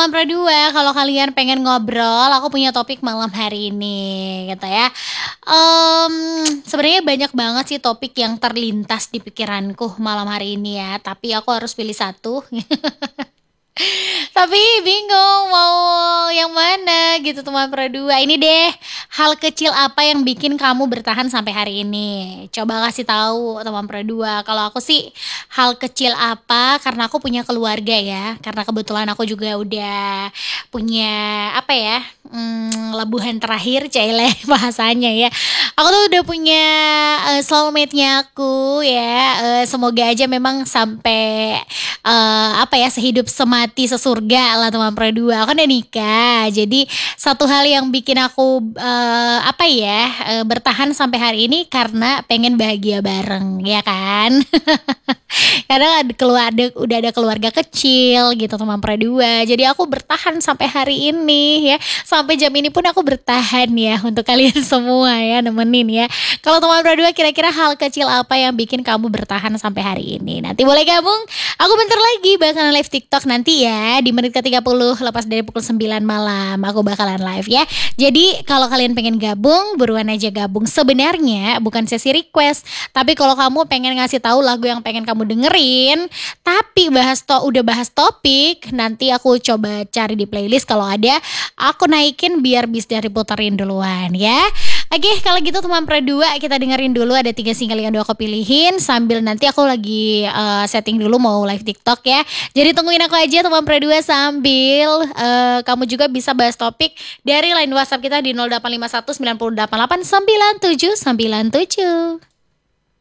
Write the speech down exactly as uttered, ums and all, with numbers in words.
teman Produa, kalau kalian pengen ngobrol, aku punya topik malam hari ini, gitu ya. Mmm, sebenarnya banyak banget sih topik yang terlintas di pikiranku malam hari ini ya, tapi aku harus pilih satu. Tapi bingung mau yang mana gitu teman Produa. Ini deh, hal kecil apa yang bikin kamu bertahan sampai hari ini? Coba kasih tahu teman Produa. Kalau aku sih hal kecil apa, karena aku punya keluarga ya. Karena kebetulan aku juga udah punya apa ya? Mmm, lebuhan terakhir Caile bahasanya ya. Aku tuh udah punya, eee, soulmate-nya aku ya, eee, semoga aja memang sampai, eee, apa ya, sehidup semati sesurga lah teman Produa. Aku kan udah nikah, jadi satu hal yang bikin aku, eee, apa ya, eee, bertahan sampai hari ini karena pengen bahagia bareng, ya kan? Karena ad keluarga udah ada keluarga kecil gitu teman Produa, jadi aku bertahan sampai hari ini ya, sampai jam ini pun aku bertahan ya untuk kalian semua ya, nemenin ya. Kalau teman Produa kira-kira hal kecil apa yang bikin kamu bertahan sampai hari ini? Nanti boleh gabung, aku bentar lagi bakalan live TikTok nanti ya, di menit ke tiga puluh lepas dari pukul sembilan malam, aku bakalan live ya. Jadi kalau kalian pengen gabung, buruan aja gabung. Sebenarnya bukan sesi request, tapi kalau kamu pengen ngasih tahu lagu yang pengen kamu dengerin, tapi bahas to udah bahas topik, nanti aku coba cari di playlist kalau ada, aku naikin biar bisa diputerin duluan ya. Oke, kalau gitu teman Produa kita dengerin dulu ada tiga single yang udah aku pilihin sambil nanti aku lagi eh, setting dulu mau live TikTok ya. Jadi tungguin aku aja teman Produa sambil eh, kamu juga bisa bahas topik dari line WhatsApp kita di nol delapan lima satu sembilan delapan delapan sembilan tujuh sembilan tujuh.